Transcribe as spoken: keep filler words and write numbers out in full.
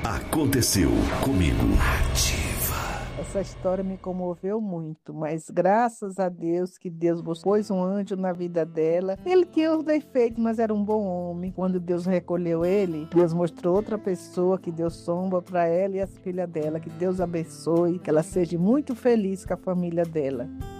Aconteceu comigo. Essa história me comoveu muito, mas graças a Deus que Deus pôs um anjo na vida dela. Ele tinha os defeitos, mas era um bom homem. Quando Deus recolheu ele, Deus mostrou outra pessoa que deu sombra para ela e as filhas dela. Que Deus abençoe, que ela seja muito feliz com a família dela.